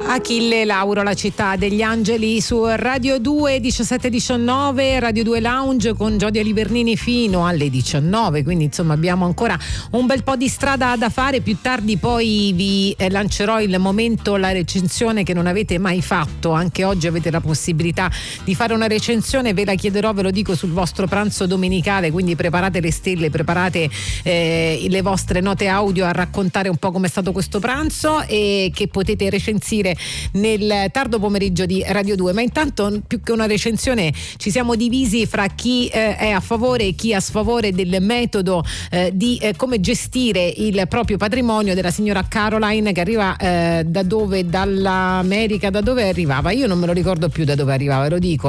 Achille Lauro, La città degli angeli, su Radio 2, 17-19, Radio 2 Lounge con Giodia Livernini fino alle 19, quindi insomma abbiamo ancora un bel po' di strada da fare. Più tardi poi vi lancerò il momento, la recensione che non avete mai fatto. Anche oggi avete la possibilità di fare una recensione, ve la chiederò, ve lo dico, sul vostro pranzo domenicale, quindi preparate le stelle, preparate le vostre note audio a raccontare un po' come è stato questo pranzo, e che potete recensire nel tardo pomeriggio di Radio 2. Ma intanto, più che una recensione, ci siamo divisi fra chi è a favore e chi è a sfavore del metodo di come gestire il proprio patrimonio della signora Caroline, che arriva da dove? Dall'America. Da dove arrivava? Io non me lo ricordo più da dove arrivava, ve lo dico.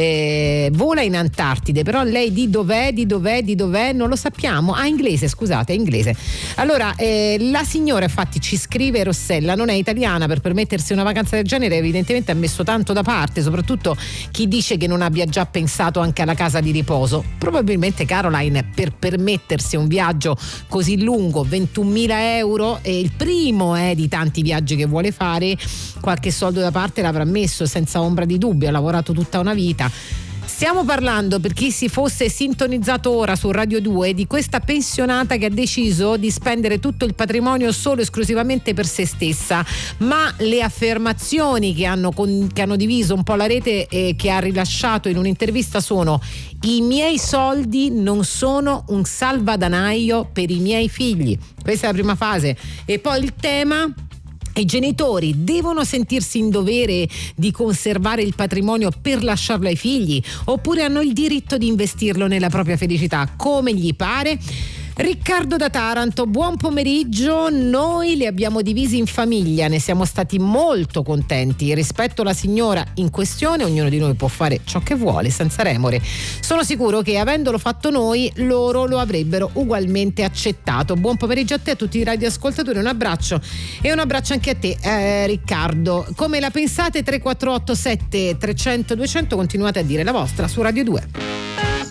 Vola in Antartide, però lei di dov'è non lo sappiamo. Inglese, scusate, è inglese. Allora, la signora, infatti, ci scrive Rossella, non è italiana, per permettersi una vacanza del genere evidentemente ha messo tanto da parte, soprattutto chi dice che non abbia già pensato anche alla casa di riposo. Probabilmente Caroline, per permettersi un viaggio così lungo, 21.000 euro, è il primo di tanti viaggi che vuole fare, qualche soldo da parte l'avrà messo senza ombra di dubbio, ha lavorato tutta una vita. Stiamo parlando, per chi si fosse sintonizzato ora su Radio 2, di questa pensionata che ha deciso di spendere tutto il patrimonio solo esclusivamente per se stessa, ma le affermazioni che hanno diviso un po' la rete e che ha rilasciato in un'intervista sono: i miei soldi non sono un salvadanaio per i miei figli. Questa è la prima fase. E poi il tema: i genitori devono sentirsi in dovere di conservare il patrimonio per lasciarlo ai figli, oppure hanno il diritto di investirlo nella propria felicità come gli pare? Riccardo da Taranto, buon pomeriggio. Noi li abbiamo divisi in famiglia, ne siamo stati molto contenti. Rispetto alla signora in questione, ognuno di noi può fare ciò che vuole senza remore. Sono sicuro che, avendolo fatto noi, loro lo avrebbero ugualmente accettato. Buon pomeriggio a te, a tutti i radioascoltatori, un abbraccio, e un abbraccio anche a te, Riccardo. Come la pensate? 3487 300 200, continuate a dire la vostra su Radio 2.